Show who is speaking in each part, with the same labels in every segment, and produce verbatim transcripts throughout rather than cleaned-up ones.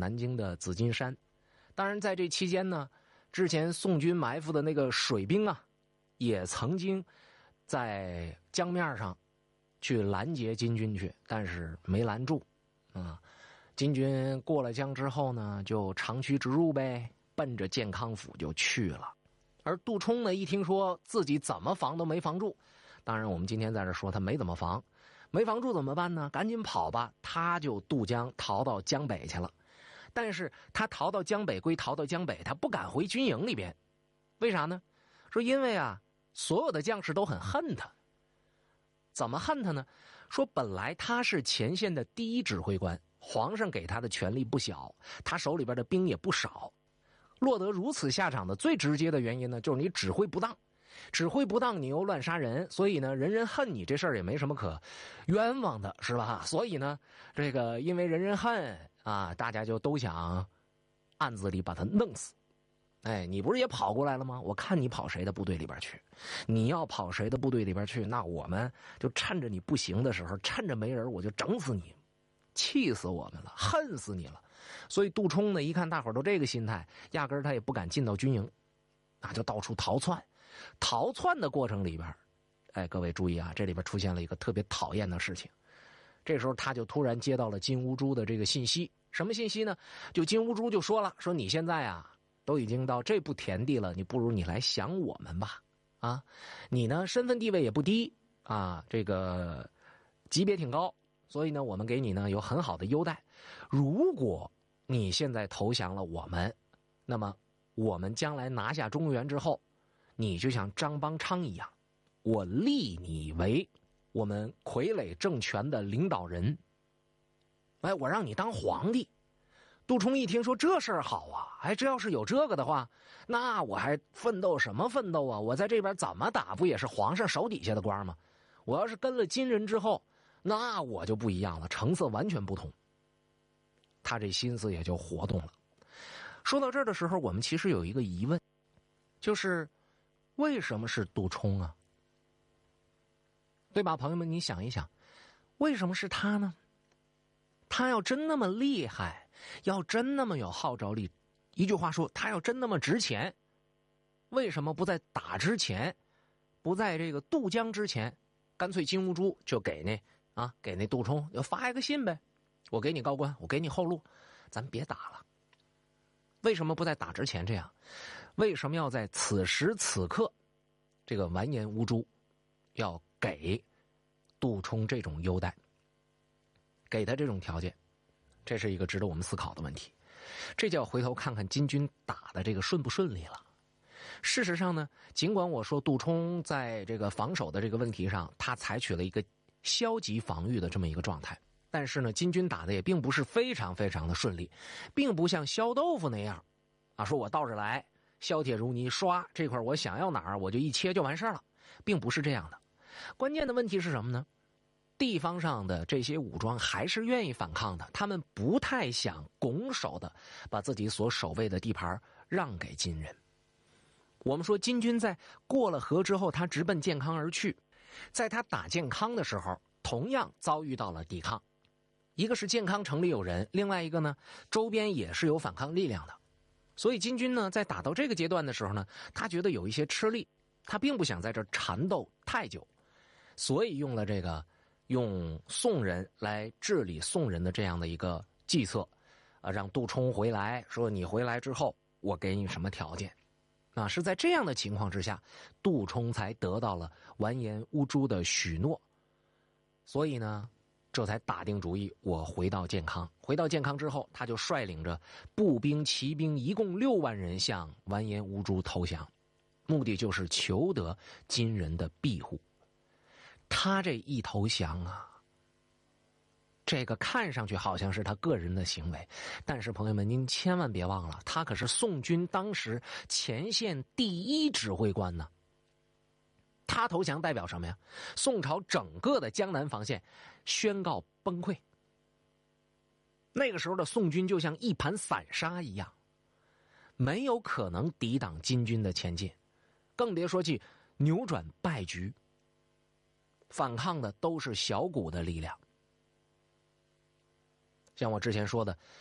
Speaker 1: 南京的紫金山。当然在这期间呢，之前宋军埋伏的那个水兵啊，也曾经在江面上去拦截金军去，但是没拦住啊。金军过了江之后呢，就长驱直入呗，奔着建康府就去了。而杜充呢，一听说自己怎么防都没防住，当然我们今天在这说他没怎么防，没防住怎么办呢？赶紧跑吧，他就渡江逃到江北去了。但是他逃到江北归逃到江北，他不敢回军营里边，为啥呢？说因为啊，所有的将士都很恨他。怎么恨他呢？说本来他是前线的第一指挥官，皇上给他的权力不小，他手里边的兵也不少。落得如此下场的最直接的原因呢，就是你指挥不当，指挥不当你又乱杀人，所以呢人人恨你，这事儿也没什么可冤枉的，是吧？所以呢这个因为人人恨啊，大家就都想暗自里把他弄死。哎，你不是也跑过来了吗？我看你跑谁的部队里边去，你要跑谁的部队里边去，那我们就趁着你不行的时候，趁着没人我就整死你，气死我们了，恨死你了。所以杜充呢，一看大伙儿都这个心态，压根儿他也不敢进到军营，那就到处逃窜。逃窜的过程里边，哎，各位注意啊，这里边出现了一个特别讨厌的事情。这时候他就突然接到了金兀术的这个信息，什么信息呢？就金兀术就说了，说你现在啊都已经到这步田地了，你不如你来想我们吧。啊，你呢身份地位也不低啊，这个级别挺高，所以呢我们给你呢有很好的优待。如果你现在投降了我们，那么我们将来拿下中原之后，你就像张邦昌一样，我立你为我们傀儡政权的领导人，哎，我让你当皇帝。杜充一听说这事儿好啊，哎，这要是有这个的话，那我还奋斗什么奋斗啊？我在这边怎么打不也是皇上手底下的官吗？我要是跟了金人之后，那我就不一样了，成色完全不同。他这心思也就活动了。说到这儿的时候，我们其实有一个疑问，就是为什么是杜充啊？对吧，朋友们，你想一想，为什么是他呢？他要真那么厉害，要真那么有号召力，一句话说，他要真那么值钱，为什么不在打之前，不在这个渡江之前，干脆金兀术就给那啊给那杜充就发一个信呗，我给你高官，我给你后路，咱别打了。为什么不在打之前这样？为什么要在此时此刻，这个完颜乌珠要给杜充这种优待，给他这种条件？这是一个值得我们思考的问题。这就要回头看看金军打的这个顺不顺利了。事实上呢，尽管我说杜充在这个防守的这个问题上，他采取了一个消极防御的这么一个状态，但是呢，金军打的也并不是非常非常的顺利，并不像削豆腐那样啊，说我倒着来，削铁如泥，刷这块我想要哪儿我就一切就完事儿了，并不是这样的。关键的问题是什么呢？地方上的这些武装还是愿意反抗的，他们不太想拱手的把自己所守卫的地盘让给金人。我们说金军在过了河之后，他直奔建康而去，在他打建康的时候，同样遭遇到了抵抗。一个是建康城里有人，另外一个呢，周边也是有反抗力量的。所以金军呢，在打到这个阶段的时候呢，他觉得有一些吃力，他并不想在这儿缠斗太久，所以用了这个用宋人来治理宋人的这样的一个计策啊，让杜充回来，说你回来之后我给你什么条件啊？是在这样的情况之下，杜充才得到了完颜乌珠的许诺，所以呢这才打定主意，我回到建康。回到建康之后，他就率领着步兵骑兵一共六万人向完颜乌珠投降，目的就是求得金人的庇护。他这一投降啊，这个看上去好像是他个人的行为，但是朋友们，您千万别忘了，他可是宋军当时前线第一指挥官呢。他投降代表什么呀？宋朝整个的江南防线宣告崩溃。那个时候的宋军就像一盘散沙一样，没有可能抵挡金军的前进，更别说去扭转败局。反抗的都是小股的力量。像我之前说的，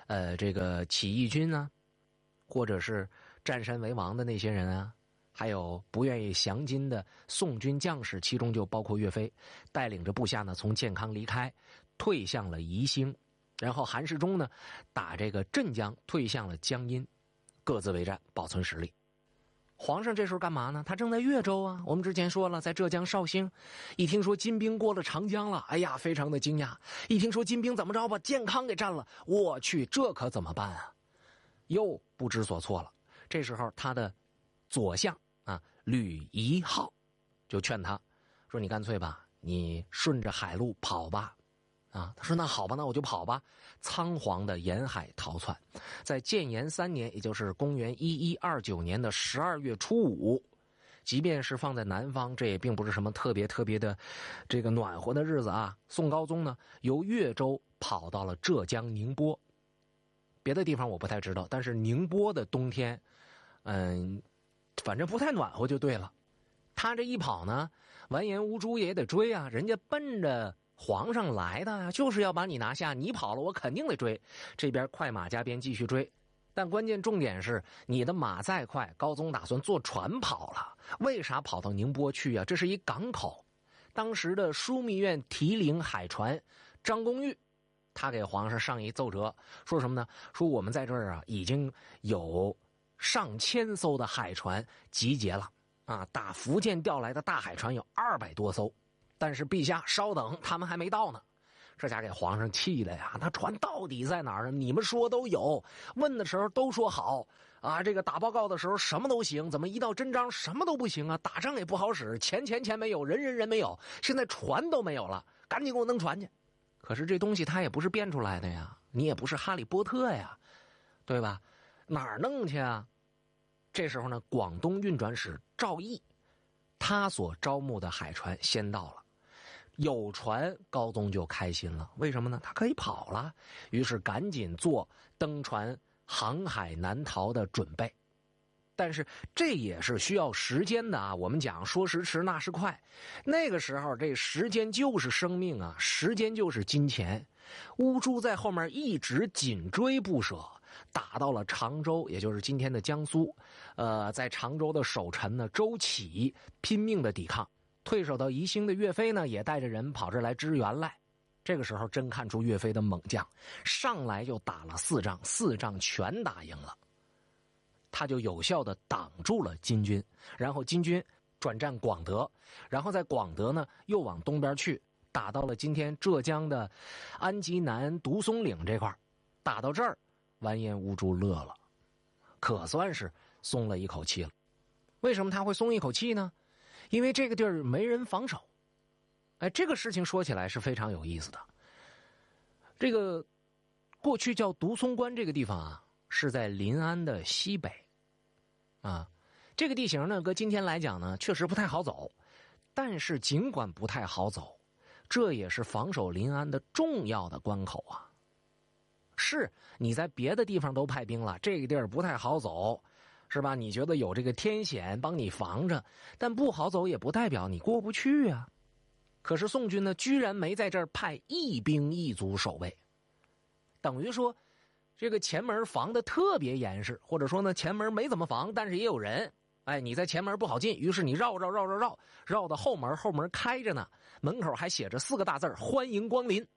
Speaker 1: 呃，这个起义军啊，或者是占山为王的那些人啊，还有不愿意降金的宋军将士，其中就包括岳飞，带领着部下呢从建康离开，退向了宜兴。然后韩世忠呢，打这个镇江，退向了江阴，各自为战，保存实力。皇上这时候干嘛呢？他正在越州啊。我们之前说了，在浙江绍兴，一听说金兵过了长江了，哎呀，非常的惊讶。一听说金兵怎么着把建康给占了，我去，这可怎么办啊？又不知所措了。这时候他的左相啊吕夷浩就劝他说：“你干脆吧，你顺着海路跑吧。”啊，他说那好吧，那我就跑吧。仓皇的沿海逃窜，在建炎三年，也就是公元一一二九年的十二月初五，即便是放在南方，这也并不是什么特别特别的这个暖和的日子啊。宋高宗呢，由越州跑到了浙江宁波，别的地方我不太知道，但是宁波的冬天，嗯，反正不太暖和就对了。他这一跑呢，完颜乌珠也得追啊，人家奔着皇上来的，就是要把你拿下，你跑了我肯定得追。这边快马加鞭继续追，但关键重点是你的马再快，高宗打算坐船跑了。为啥跑到宁波去啊？这是一港口。当时的枢密院提领海船张公玉，他给皇上上一奏折，说什么呢？说我们在这儿啊已经有上千艘的海船集结了啊，打福建调来的大海船有二百多艘。但是陛下稍等，他们还没到呢。这家给皇上气的呀，那船到底在哪儿呢？你们说都有，问的时候都说好啊，这个打报告的时候什么都行，怎么一到真章什么都不行啊？打仗也不好使，钱钱钱没有，人人人没有，现在船都没有了，赶紧给我弄船去。可是这东西它也不是变出来的呀，你也不是哈利波特呀，对吧？哪儿弄去啊？这时候呢，广东运转使赵毅，他所招募的海船先到了。有船，高宗就开心了。为什么呢？他可以跑了，于是赶紧做登船航海南逃的准备。但是这也是需要时间的啊。我们讲说时迟那时快，那个时候这时间就是生命啊，时间就是金钱。乌珠在后面一直紧追不舍，打到了常州，也就是今天的江苏。呃，在常州的守臣呢周启拼命的抵抗。退守到宜兴的岳飞呢，也带着人跑这来支援来。这个时候真看出岳飞的猛将，上来就打了四仗，四仗全打赢了，他就有效的挡住了金军。然后金军转战广德，然后在广德呢又往东边去，打到了今天浙江的安吉南独松岭这块。打到这儿，完颜乌珠乐了，可算是松了一口气了。为什么他会松一口气呢？因为这个地儿没人防守。哎，这个事情说起来是非常有意思的。这个过去叫独松关这个地方啊，是在临安的西北啊。这个地形呢，搁今天来讲呢，确实不太好走。但是尽管不太好走，这也是防守临安的重要的关口啊。是你在别的地方都派兵了，这个地儿不太好走，是吧？你觉得有这个天险帮你防着，但不好走也不代表你过不去啊。可是宋军呢，居然没在这儿派一兵一卒守卫，等于说这个前门防的特别严实，或者说呢前门没怎么防，但是也有人。哎，你在前门不好进，于是你绕绕绕绕绕绕到后门，后门开着呢，门口还写着四个大字：欢迎光临。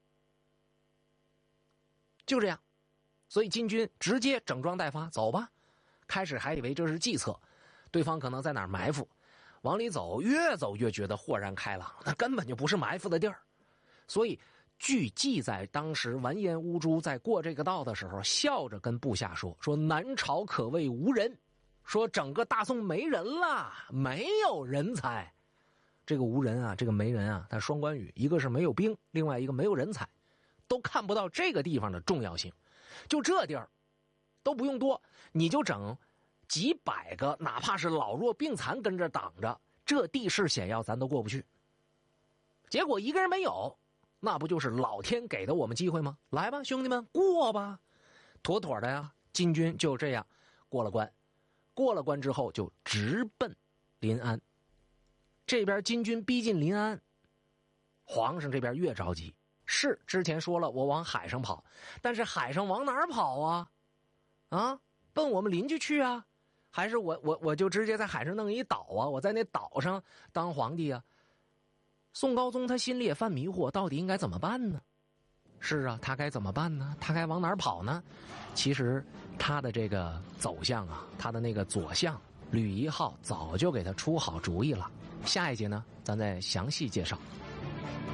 Speaker 1: 就这样，所以金军直接整装待发，走吧。开始还以为这是计策，对方可能在哪儿埋伏，往里走，越走越觉得豁然开朗，那根本就不是埋伏的地儿。所以据记载，当时完颜乌珠在过这个道的时候，笑着跟部下说：“说南朝可谓无人，说整个大宋没人了，没有人才。”这个无人啊，这个没人啊，它双关语，一个是没有兵，另外一个没有人才，都看不到这个地方的重要性。就这地儿都不用多，你就整几百个哪怕是老弱病残跟着挡着，这地势险要咱都过不去。结果一个人没有，那不就是老天给的我们机会吗？来吧兄弟们，过吧，妥妥的呀。金军就这样过了关，过了关之后就直奔临安。这边金军逼近临安，皇上这边越着急， 是之前说了我往海上跑，但是海上往哪儿跑啊？啊，奔我们邻居去啊？还是我我我就直接在海上弄一岛啊？我在那岛上当皇帝啊？宋高宗他心里也犯迷惑，到底应该怎么办呢？是啊，他该怎么办呢？他该往哪儿跑呢？其实他的这个走向啊，他的那个左相吕夷号早就给他出好主意了。下一节呢，咱再详细介绍。